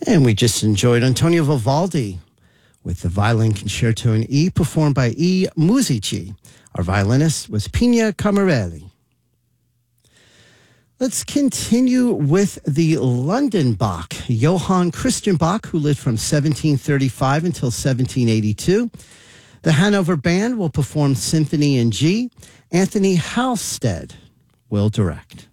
And we just enjoyed Antonio Vivaldi with the Violin Concerto in E, performed by E. Musici. Our violinist was Pina Camarelli. Let's continue with the London Bach. Johann Christian Bach, who lived from 1735 until 1782. The Hanover Band will perform Symphony in G. Anthony Halstead will direct.